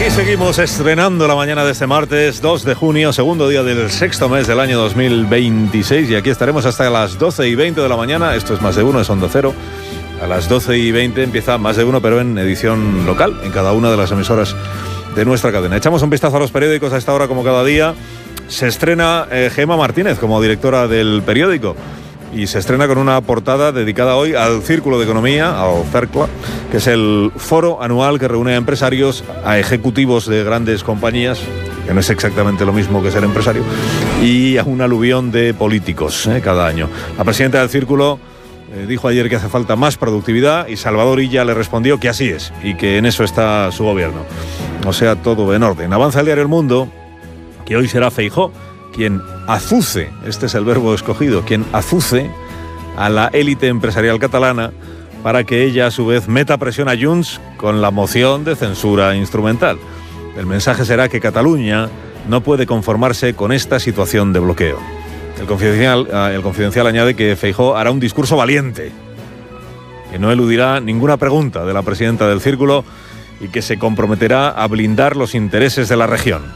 Y seguimos estrenando la mañana de este martes 2 de junio, segundo día del sexto mes del año 2026. Y aquí estaremos hasta las 12:20 de la mañana. Esto es Más de Uno, es Onda Cero. A las 12:20 empieza Más de Uno, pero en edición local, en cada una de las emisoras de nuestra cadena. Echamos un vistazo a los periódicos a esta hora, como cada día. Se estrena Gemma Martínez como directora del periódico. Y se estrena con una portada dedicada hoy al Círculo de Economía, al CERCLA, que es el foro anual que reúne a empresarios, a ejecutivos de grandes compañías, que no es exactamente lo mismo que ser empresario, y a un aluvión de políticos cada año. La presidenta del Círculo dijo ayer que hace falta más productividad y Salvador Illa le respondió que así es y que en eso está su gobierno. O sea, todo en orden. Avanza el diario El Mundo, que hoy será Feijóo quien azuce, este es el verbo escogido, quien azuce a la élite empresarial catalana para que ella a su vez meta presión a Junts con la moción de censura instrumental. El mensaje será que Cataluña no puede conformarse con esta situación de bloqueo. El Confidencial añade que Feijóo hará un discurso valiente, que no eludirá ninguna pregunta de la presidenta del Círculo y que se comprometerá a blindar los intereses de la región.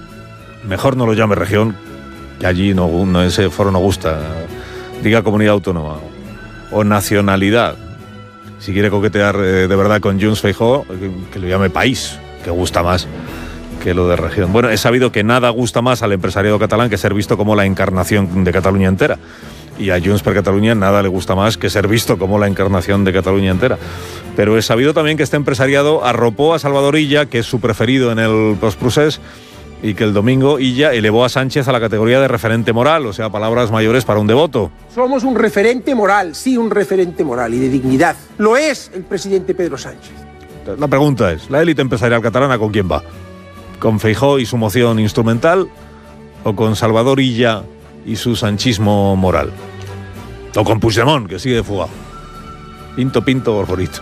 Mejor no lo llame región, que allí no ese foro no gusta. Diga comunidad autónoma o nacionalidad. Si quiere coquetear de verdad con Junts Feijóo, que lo llame país, que gusta más que lo de región. Bueno, es sabido que nada gusta más al empresariado catalán que ser visto como la encarnación de Cataluña entera. Y a Junts per Catalunya nada le gusta más que ser visto como la encarnación de Cataluña entera. Pero es sabido también que este empresariado arropó a Salvador Illa, que es su preferido en el postprocés, y que el domingo Illa elevó a Sánchez a la categoría de referente moral, o sea, palabras mayores para un devoto. Somos un referente moral, sí, un referente moral y de dignidad. Lo es el presidente Pedro Sánchez. La pregunta es, ¿la élite empresarial catalana con quién va? ¿Con Feijóo y su moción instrumental? ¿O con Salvador Illa y su sanchismo moral? ¿O con Puigdemont, que sigue fugado? Pinto, gorgorito.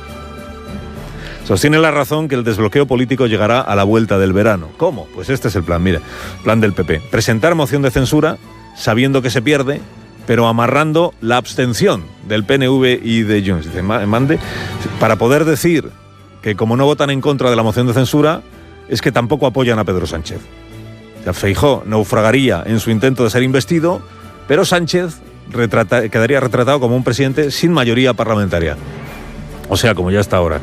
Sostiene La Razón que el desbloqueo político llegará a la vuelta del verano. ¿Cómo? Pues este es el plan, mire, plan del PP. Presentar moción de censura, sabiendo que se pierde, pero amarrando la abstención del PNV y de Junts. Dice, mande, para poder decir que como no votan en contra de la moción de censura, es que tampoco apoyan a Pedro Sánchez. O sea, Feijóo naufragaría en su intento de ser investido, pero Sánchez quedaría retratado como un presidente sin mayoría parlamentaria. O sea, como ya está ahora.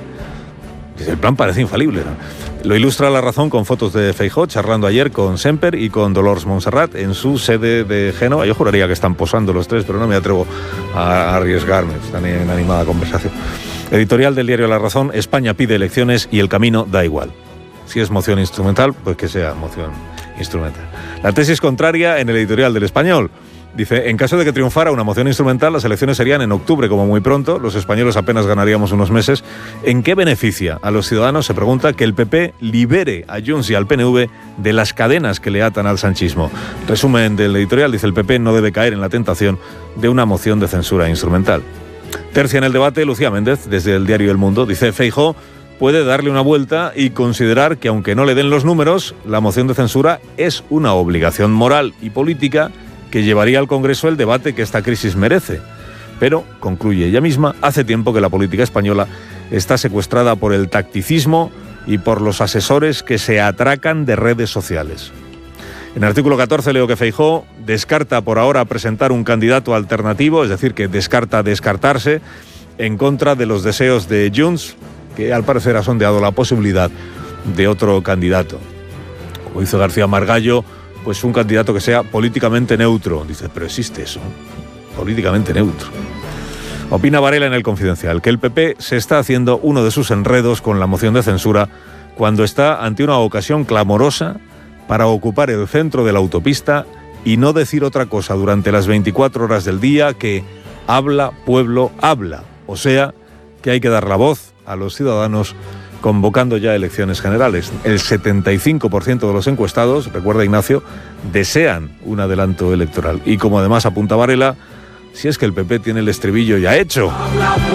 El plan parece infalible, ¿no? Lo ilustra La Razón con fotos de Feijóo charlando ayer con Semper y con Dolors Montserrat en su sede de Génova. Yo juraría que están posando los tres, pero no me atrevo a arriesgarme. Están en animada conversación. Editorial del diario La Razón: España pide elecciones y el camino da igual. Si es moción instrumental, pues que sea moción instrumental. La tesis contraria en el editorial del Español. Dice, en caso de que triunfara una moción instrumental, las elecciones serían en octubre, como muy pronto. Los españoles apenas ganaríamos unos meses. ¿En qué beneficia a los ciudadanos? Se pregunta que el PP libere a Junts y al PNV de las cadenas que le atan al sanchismo. Resumen del editorial, dice, el PP no debe caer en la tentación de una moción de censura instrumental. Tercia en el debate, Lucía Méndez, desde el diario El Mundo, dice, Feijóo puede darle una vuelta y considerar que, aunque no le den los números, la moción de censura es una obligación moral y política que llevaría al Congreso el debate que esta crisis merece. Pero, concluye ella misma, hace tiempo que la política española está secuestrada por el tacticismo y por los asesores que se atracan de redes sociales. En el artículo 14 leo que Feijóo descarta por ahora presentar un candidato alternativo, es decir, que descarta descartarse en contra de los deseos de Junts, que al parecer ha sondeado la posibilidad de otro candidato. Como dice García Margallo, pues un candidato que sea políticamente neutro. Dice, pero existe eso, políticamente neutro. Opina Varela en El Confidencial que el PP se está haciendo uno de sus enredos con la moción de censura cuando está ante una ocasión clamorosa para ocupar el centro de la autopista y no decir otra cosa durante las 24 horas del día que habla, pueblo, habla. O sea, que hay que dar la voz a los ciudadanos convocando ya elecciones generales. El 75% de los encuestados, recuerda Ignacio, desean un adelanto electoral. Y como además apunta Varela, si es que el PP tiene el estribillo ya hecho.